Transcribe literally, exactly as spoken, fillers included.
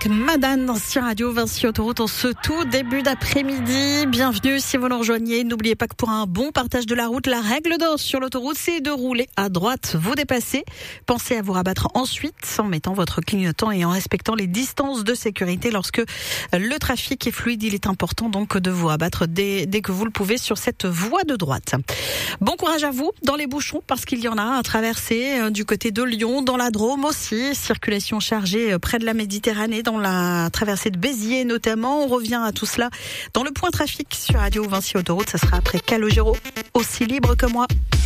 avec Madane sur Radio Vinci Autoroute en ce tout début d'après-midi. Bienvenue si vous nous rejoignez. N'oubliez pas que pour un bon partage de la route, la règle d'or sur l'autoroute, c'est de rouler à droite, vous dépassez. Pensez à vous rabattre ensuite en mettant votre clignotant et en respectant les distances de sécurité. Lorsque le trafic est fluide, il est important donc de vous rabattre dès, dès que vous le pouvez sur cette voie de droite. Bon courage à vous dans les bouchons parce qu'il y en a à traverser du côté de Lyon, dans la Drôme aussi. Circulation chargée près de la Méditerranée, dans la traversée de Béziers notamment. On revient à tout cela dans le point trafic sur Radio Vinci Autoroute. Ça sera après Calogero, aussi libre que moi.